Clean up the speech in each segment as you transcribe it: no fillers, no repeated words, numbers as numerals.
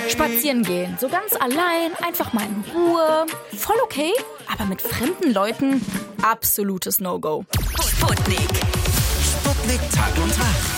Spazieren gehen, so ganz allein, einfach mal in Ruhe. Voll okay, aber mit fremden Leuten absolutes No-Go. Sputnik. Sputnik Tag und Tag.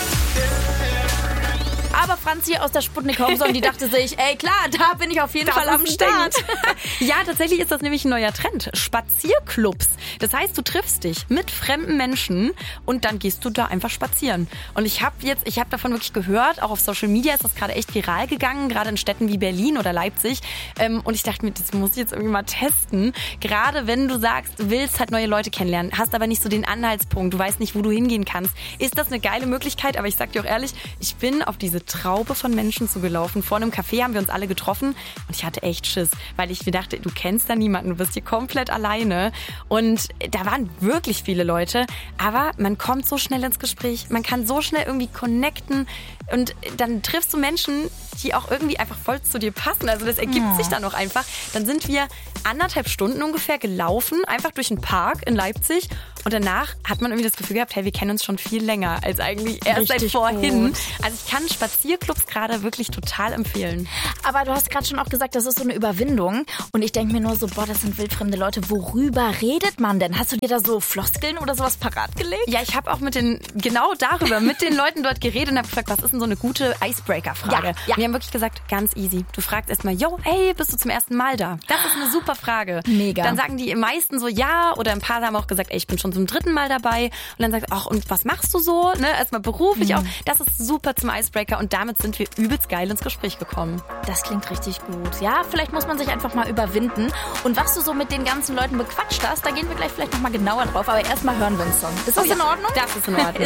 Aber Franzi aus der Sputnik Homezone, die dachte sich, ey klar, da bin ich auf jeden Fall am Start. Ja, tatsächlich ist das nämlich ein neuer Trend. Spazierclubs. Das heißt, du triffst dich mit fremden Menschen und dann gehst du da einfach spazieren. Und ich habe davon wirklich gehört, auch auf Social Media ist das gerade echt viral gegangen, gerade in Städten wie Berlin oder Leipzig. Und ich dachte mir, das muss ich jetzt irgendwie mal testen. Gerade wenn du sagst, du willst halt neue Leute kennenlernen, hast aber nicht so den Anhaltspunkt, du weißt nicht, wo du hingehen kannst. Ist das eine geile Möglichkeit? Aber ich sag dir auch ehrlich, ich bin auf diese Traube von Menschen zugelaufen. Vor einem Café haben wir uns alle getroffen und ich hatte echt Schiss, weil ich mir dachte, du kennst da niemanden, du bist hier komplett alleine. Und da waren wirklich viele Leute, aber man kommt so schnell ins Gespräch, man kann so schnell irgendwie connecten und dann triffst du Menschen, die auch irgendwie einfach voll zu dir passen. Also das ergibt sich dann auch einfach. Dann sind wir 1,5 Stunden ungefähr gelaufen, einfach durch einen Park in Leipzig. Und danach hat man irgendwie das Gefühl gehabt, hey, wir kennen uns schon viel länger als eigentlich erst seit vorhin. Gut. Also ich kann Spazierclubs gerade wirklich total empfehlen. Aber du hast gerade schon auch gesagt, das ist so eine Überwindung. Und ich denke mir nur so, boah, das sind wildfremde Leute. Worüber redet man denn? Hast du dir da so Floskeln oder sowas parat gelegt? Ja, ich habe auch mit den Leuten dort geredet und habe gefragt, was ist denn so eine gute Icebreaker-Frage? Ja. Und die haben wirklich gesagt, ganz easy. Du fragst erstmal, hey, bist du zum ersten Mal da? Das ist eine super Frage. Mega. Dann sagen die meisten so ja oder ein paar haben auch gesagt, ey, ich bin schon zum 3. Mal dabei. Und dann sagst du, ach, und was machst du so? Ne? Erstmal beruflich auch. Das ist super zum Icebreaker und damit sind wir übelst geil ins Gespräch gekommen. Das klingt richtig gut. Ja, vielleicht muss man sich einfach mal überwinden. Und was du so mit den ganzen Leuten bequatscht hast, da gehen wir gleich vielleicht nochmal genauer drauf. Aber erstmal hören wir einen Song. Ist das in Ordnung? Das ist in Ordnung.